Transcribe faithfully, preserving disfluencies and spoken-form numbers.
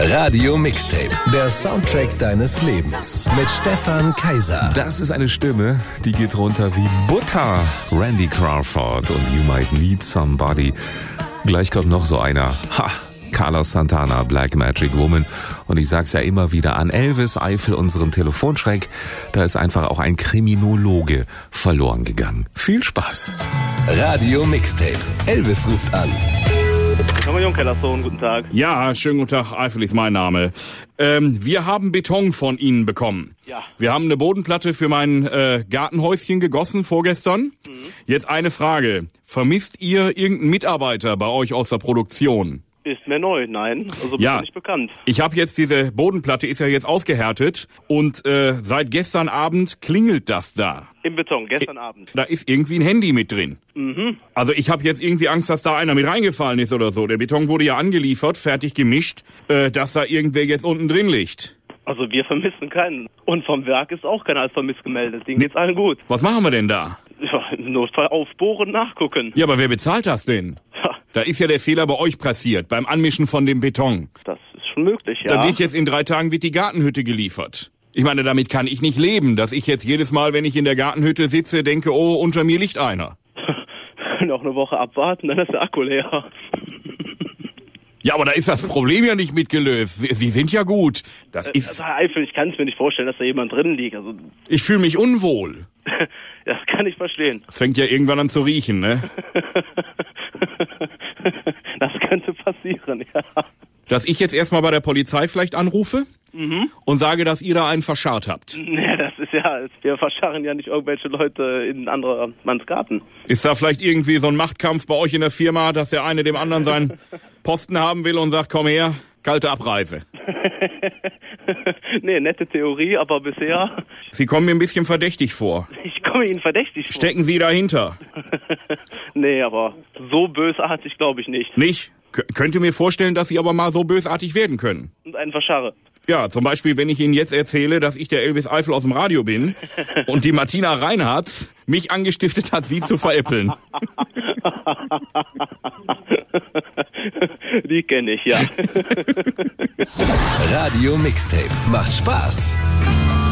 Radio Mixtape, der Soundtrack deines Lebens mit Stefan Kaiser. Das ist eine Stimme, die geht runter wie Butter. Randy Crawford und You Might Need Somebody. Gleich kommt noch so einer. Ha! Carlos Santana, Black Magic Woman. Und ich sag's ja immer wieder an Elvis Eifel, unserem Telefonschreck, da ist einfach auch ein Kriminologe verloren gegangen. Viel Spaß. Radio Mixtape. Elvis ruft an. Hallo Jungkellersohn, guten Tag. Ja, schönen guten Tag, Eifel ist mein Name. Ähm, wir haben Beton von Ihnen bekommen. Ja. Wir haben eine Bodenplatte für mein äh, Gartenhäuschen gegossen vorgestern. Mhm. Jetzt eine Frage. Vermisst ihr irgendeinen Mitarbeiter bei euch aus der Produktion? Ist mir neu, nein. Also bin ja, ich nicht bekannt. Ich habe jetzt diese Bodenplatte, ist ja jetzt ausgehärtet und äh, seit gestern Abend klingelt das da. Im Beton, gestern Abend. Da ist irgendwie ein Handy mit drin. Mhm. Also ich habe jetzt irgendwie Angst, dass da einer mit reingefallen ist oder so. Der Beton wurde ja angeliefert, fertig gemischt, äh, dass da irgendwer jetzt unten drin liegt. Also wir vermissen keinen. Und vom Werk ist auch keiner als vermisst gemeldet. Denen geht's allen gut. Was machen wir denn da? Ja, im Notfall aufbohren, nachgucken. Ja, aber wer bezahlt das denn? Ja. Da ist ja der Fehler bei euch passiert, beim Anmischen von dem Beton. Das ist schon möglich, ja. Da wird jetzt in drei Tagen wird die Gartenhütte geliefert. Ich meine, damit kann ich nicht leben, dass ich jetzt jedes Mal, wenn ich in der Gartenhütte sitze, denke, oh, unter mir liegt einer. Wir können auch eine Woche abwarten, dann ist der Akku leer. Ja, aber da ist das Problem ja nicht mitgelöst. Sie, Sie sind ja gut. Das ist... Also Herr Eifel, ich kann es mir nicht vorstellen, dass da jemand drin liegt. Also Ich fühle mich unwohl. das kann ich verstehen. Das fängt ja irgendwann an zu riechen, ne? Das könnte passieren, ja. Dass ich jetzt erstmal bei der Polizei vielleicht anrufe Mhm. und sage, dass ihr da einen verscharrt habt. Nee, das ist ja, wir verscharren ja nicht irgendwelche Leute in anderer Manns Garten. Ist da vielleicht irgendwie so ein Machtkampf bei euch in der Firma, dass der eine dem anderen seinen Posten haben will und sagt, komm her, kalte Abreise? Nee, nette Theorie, aber bisher... Sie kommen mir ein bisschen verdächtig vor. Ich komme Ihnen verdächtig vor. Stecken Sie dahinter? Nee, aber so bösartig glaube ich nicht. Nicht? K- könnt ihr mir vorstellen, dass Sie aber mal so bösartig werden können? Und einen verscharre. Ja, zum Beispiel, wenn ich Ihnen jetzt erzähle, dass ich der Elvis Eifel aus dem Radio bin und die Martina Reinhardt mich angestiftet hat, Sie zu veräppeln. Die kenne ich, ja. Radio Mixtape. Macht Spaß.